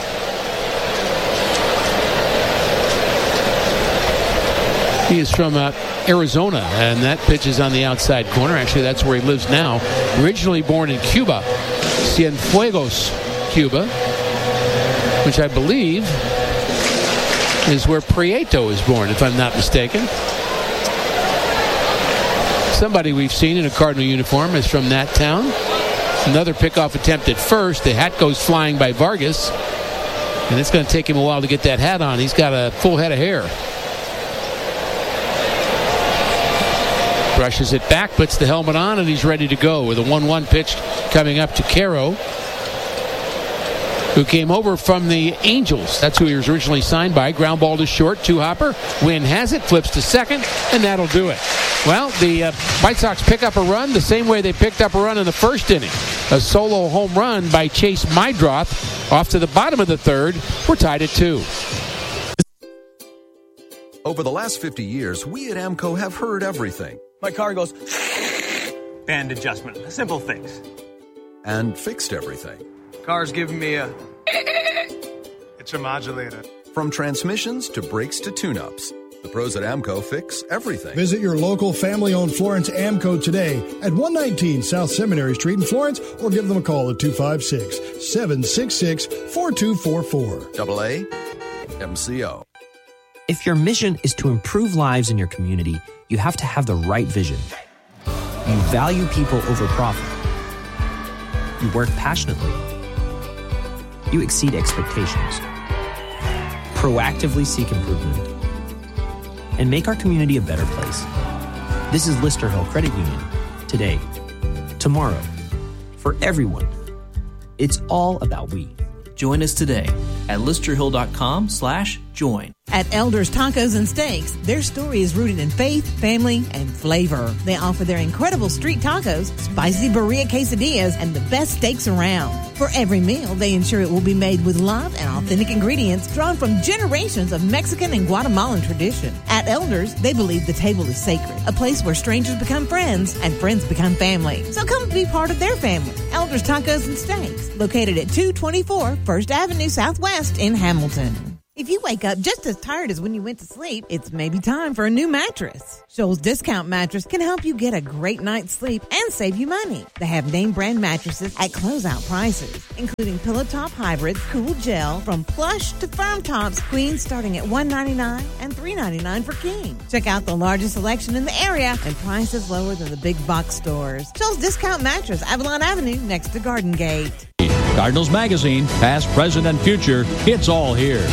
He is from uh, Arizona, and that pitch is on the outside corner. Actually, that's where he lives now. Originally born in Cuba, Cienfuegos, Cuba, which I believe is where Prieto is born, if I'm not mistaken. Somebody we've seen in a Cardinal uniform is from that town. Another pickoff attempt at first. The hat goes flying by Vargas, and it's going to take him a while to get that hat on. He's got a full head of hair. Brushes it back, puts the helmet on, and he's ready to go with a one one pitch coming up to Caro, who came over from the Angels. That's who he was originally signed by. Ground ball to short, two-hopper. Wynn has it, flips to second, and that'll do it. Well, the uh, White Sox pick up a run the same way they picked up a run in the first inning. A solo home run by Chase Mydroth off to the bottom of the third. We're tied at two. Over the last fifty years, we at AMCO have heard everything. My car goes band adjustment, simple things. And fixed everything. Car's giving me a it's a modulator. From transmissions to brakes to tune-ups, the pros at AMCO fix everything. Visit your local family-owned Florence AMCO today at one nineteen South Seminary Street in Florence, or give them a call at two five six, seven six six, four two four four. Double A M C O. If your mission is to improve lives in your community, you have to have the right vision. You value people over profit. You work passionately. You exceed expectations. Proactively seek improvement. And make our community a better place. This is Lister Hill Credit Union. Today. Tomorrow. For everyone. It's all about we. Join us today at listerhill.com slash join. At Elders Tacos and Steaks, their story is rooted in faith, family, and flavor. They offer their incredible street tacos, spicy burrito quesadillas, and the best steaks around. For every meal, they ensure it will be made with love and authentic ingredients drawn from generations of Mexican and Guatemalan tradition. At Elders, they believe the table is sacred, a place where strangers become friends and friends become family. So come be part of their family. Elders Tacos and Steaks, located at two twenty-four First Avenue Southwest in Hamilton. If you wake up just as tired as when you went to sleep, it's maybe time for a new mattress. Shoals Discount Mattress can help you get a great night's sleep and save you money. They have name brand mattresses at closeout prices, including Pillow Top Hybrid, Cool Gel, from plush to firm tops, queens starting at one hundred ninety-nine dollars and three hundred ninety-nine dollars for king. Check out the largest selection in the area and prices lower than the big box stores. Shoals Discount Mattress, Avalon Avenue, next to Garden Gate. Cardinals Magazine, past, present, and future, it's all here.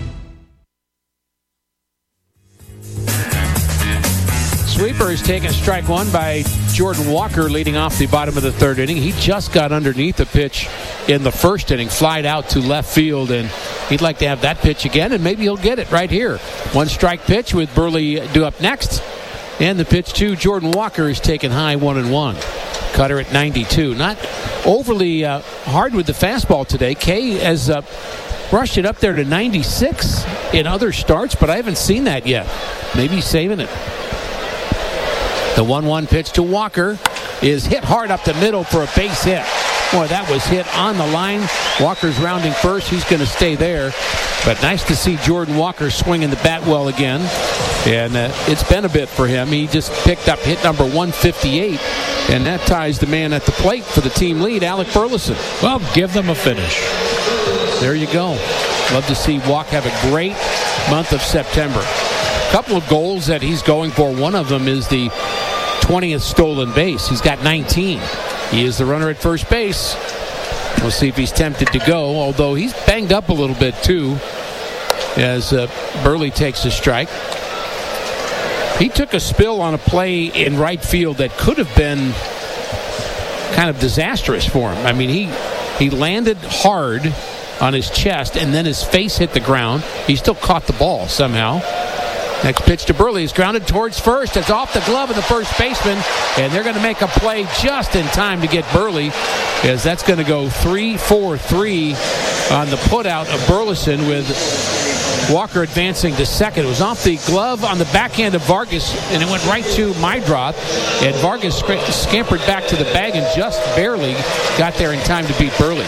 Sweeper is taking strike one by Jordan Walker leading off the bottom of the third inning. He just got underneath the pitch in the first inning, flied out to left field, and he'd like to have that pitch again, and maybe he'll get it right here. One strike pitch with Burley due up next. And the pitch to Jordan Walker is taken high, one and one. Cutter at ninety-two. Not overly uh, hard with the fastball today. Kay has uh, brushed it up there to ninety-six in other starts, but I haven't seen that yet. Maybe he's saving it. The one one pitch to Walker is hit hard up the middle for a base hit. Boy, that was hit on the line. Walker's rounding first. He's going to stay there. But nice to see Jordan Walker swinging the bat well again. And uh, it's been a bit for him. He just picked up hit number one fifty-eight. And that ties the man at the plate for the team lead, Alec Burleson. Well, give them a finish. There you go. Love to see Walk have a great month of September. A couple of goals that he's going for. One of them is the twentieth stolen base. He's got nineteen. He is the runner at first base. We'll see if he's tempted to go, although he's banged up a little bit too as uh, Burley takes a strike. He took a spill on a play in right field that could have been kind of disastrous for him. I mean, he he landed hard on his chest and then his face hit the ground. He still caught the ball somehow. Next pitch to Burley is grounded towards first. It's off the glove of the first baseman, and they're going to make a play just in time to get Burley, as that's going to go three four three on the putout of Burleson with Walker advancing to second. It was off the glove on the backhand of Vargas, and it went right to Meidroth, and Vargas scampered back to the bag and just barely got there in time to beat Burley.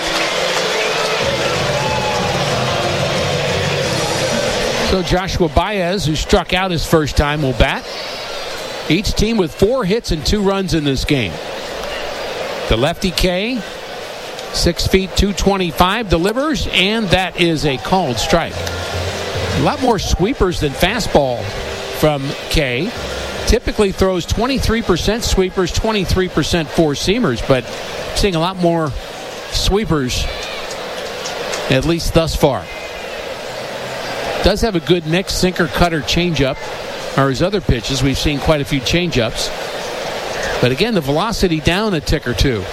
So Joshua Baez, who struck out his first time, will bat. Each team with four hits and two runs in this game. The lefty K, six feet two twenty-five, delivers, and that is a called strike. A lot more sweepers than fastball from K. Typically throws twenty-three percent sweepers, twenty-three percent four-seamers, but seeing a lot more sweepers, at least thus far. Does have a good mix, sinker, cutter, changeup, or his other pitches. We've seen quite a few changeups. But again, the velocity down a tick or two.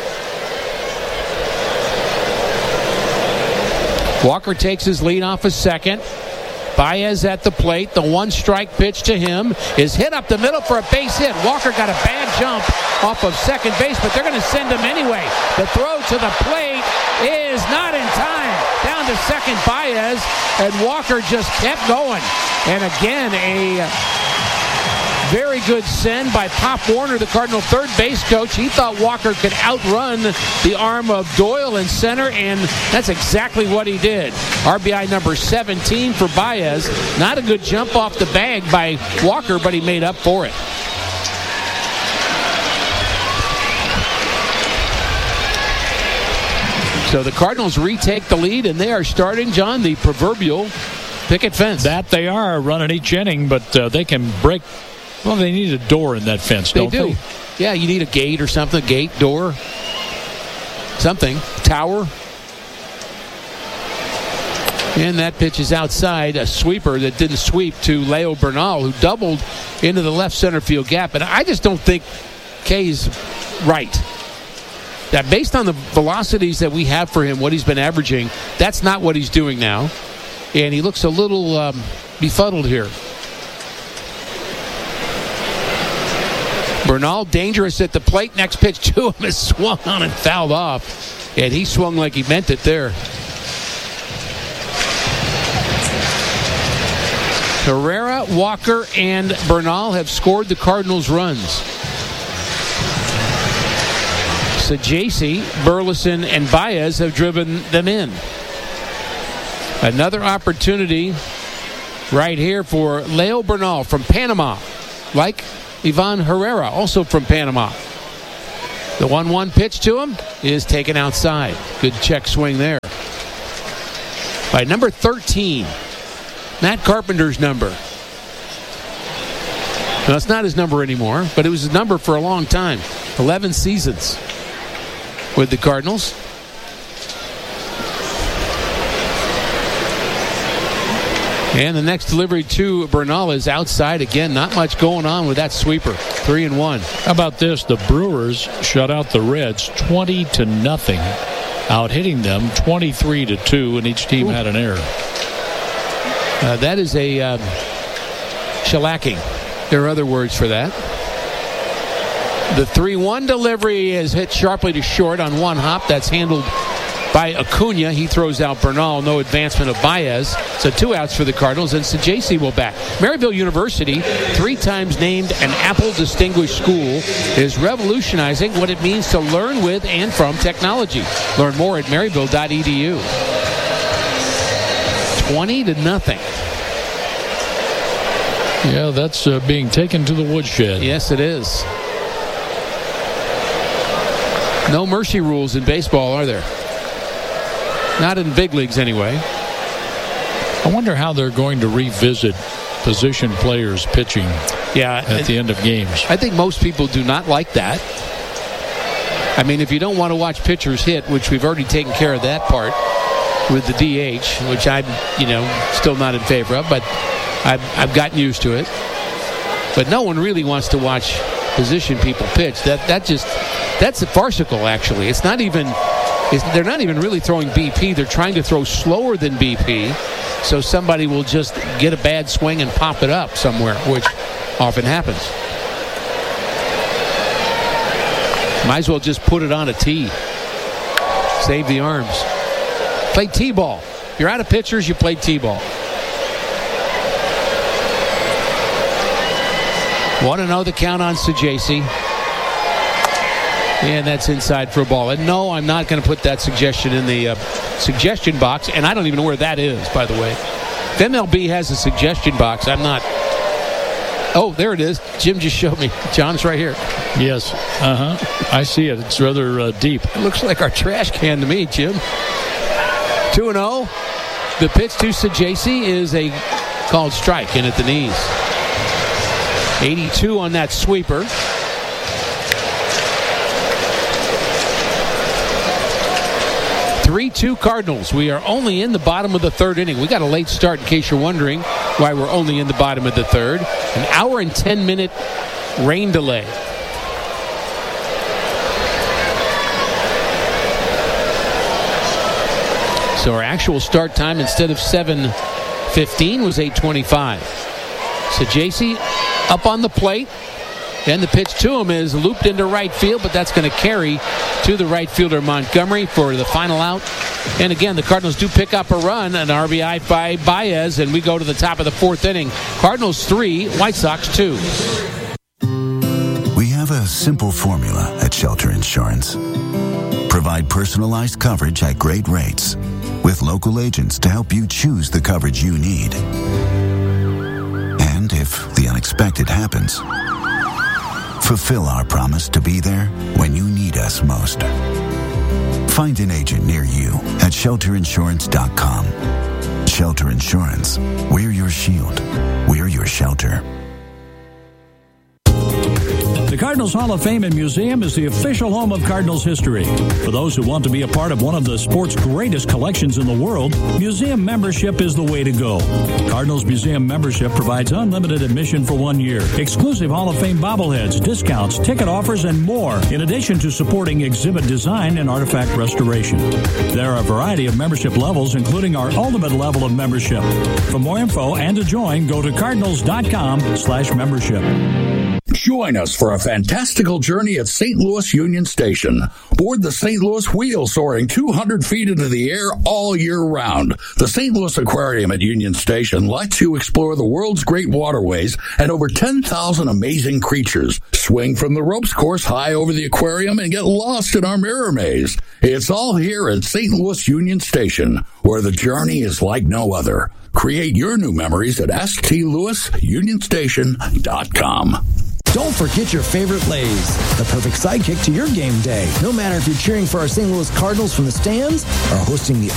Walker takes his lead off a second. Baez at the plate. The one strike pitch to him is hit up the middle for a base hit. Walker got a bad jump off of second base, but they're going to send him anyway. The throw to the plate is not in time. Down to second, Baez, and Walker just kept going. And again, a very good send by Pop Warner, the Cardinal third base coach. He thought Walker could outrun the arm of Doyle in center, and that's exactly what he did. R B I number seventeen for Baez. Not a good jump off the bag by Walker, but he made up for it. So the Cardinals retake the lead, and they are starting, John, the proverbial picket fence. That they are running each inning, but uh, they can break. Well, they need a door in that fence, they don't do. they? Yeah, you need a gate or something, gate, door, something, tower. And that pitch is outside, a sweeper that didn't sweep to Leo Bernal, who doubled into the left center field gap. And I just don't think Kay's right. That based on the velocities that we have for him, what he's been averaging, that's not what he's doing now. And he looks a little um, befuddled here. Bernal dangerous at the plate. Next pitch to him is swung on and fouled off. And he swung like he meant it there. Herrera, Walker, and Bernal have scored the Cardinals' runs. Sajaci, Burleson, and Baez have driven them in. Another opportunity right here for Leo Bernal from Panama, like Ivan Herrera, also from Panama. The one one pitch to him is taken outside. Good check swing there. By number thirteen, Matt Carpenter's number. Now, it's not his number anymore, but it was his number for a long time. eleven seasons with the Cardinals. And the next delivery to Bernal is outside again. Not much going on with that sweeper. Three and one. How about this? The Brewers shut out the Reds twenty to nothing, out hitting them twenty-three to two, and each team Ooh. had an error. Uh, that is a uh, shellacking. There are other words for that. The three one delivery is hit sharply to short on one hop. That's handled by Acuna. He throws out Bernal. No advancement of Baez. So two outs for the Cardinals, and Sajacy will bat. Maryville University, three times named an Apple Distinguished School, is revolutionizing what it means to learn with and from technology. Learn more at maryville dot e d u. twenty to nothing. Yeah, that's uh, being taken to the woodshed. Yes, it is. No mercy rules in baseball, are there? Not in big leagues, anyway. I wonder how they're going to revisit position players pitching yeah, at the end of games. I think most people do not like that. I mean, if you don't want to watch pitchers hit, which we've already taken care of that part with the D H, which I'm, you know, still not in favor of, but I've, I've gotten used to it. But no one really wants to watch position people pitch. That that just that's farcical, actually. It's not even it's, they're not even really throwing B P. They're trying to throw slower than B P, so somebody will just get a bad swing and pop it up somewhere, which often happens. Might as well just put it on a tee. Save the arms. Play T-ball. If you're out of pitchers, you play T-ball. one and oh the count on Sajacy. And that's inside for a ball. And no, I'm not going to put that suggestion in the uh, suggestion box. And I don't even know where that is, by the way. If M L B has a suggestion box, I'm not. Oh, there it is. Jim just showed me. John's right here. Yes. Uh-huh. I see it. It's rather uh, deep. It looks like our trash can to me, Jim. two and oh. The pitch to Sajacy is a called strike in at the knees. eighty-two on that sweeper. three two Cardinals. We are only in the bottom of the third inning. We got a late start in case you're wondering why we're only in the bottom of the third. An hour and ten minute rain delay. So our actual start time instead of seven fifteen was eight twenty-five. Sajacy up on the plate. And the pitch to him is looped into right field, but that's going to carry to the right fielder Montgomery for the final out. And again, the Cardinals do pick up a run, an R B I by Baez, and we go to the top of the fourth inning. Cardinals three, White Sox two. We have a simple formula at Shelter Insurance. Provide personalized coverage at great rates with local agents to help you choose the coverage you need. And if the unexpected happens, fulfill our promise to be there when you need us most. Find an agent near you at shelter insurance dot com. Shelter Insurance. We're your shield. We're your shelter. The Cardinals Hall of Fame and Museum is the official home of Cardinals history. For those who want to be a part of one of the sport's greatest collections in the world, museum membership is the way to go. Cardinals Museum membership provides unlimited admission for one year, exclusive Hall of Fame bobbleheads, discounts, ticket offers, and more, in addition to supporting exhibit design and artifact restoration. There are a variety of membership levels, including our ultimate level of membership. For more info and to join, go to cardinals dot com slash membership. Join us for a fantastical journey at Saint Louis Union Station. Board the Saint Louis Wheel, soaring two hundred feet into the air all year round. The Saint Louis Aquarium at Union Station lets you explore the world's great waterways and over ten thousand amazing creatures. Swing from the ropes course high over the aquarium and get lost in our mirror maze. It's all here at Saint Louis Union Station, where the journey is like no other. Create your new memories at s t louis union station dot com. Don't forget your favorite Lays, the perfect sidekick to your game day. No matter if you're cheering for our Saint Louis Cardinals from the stands or hosting the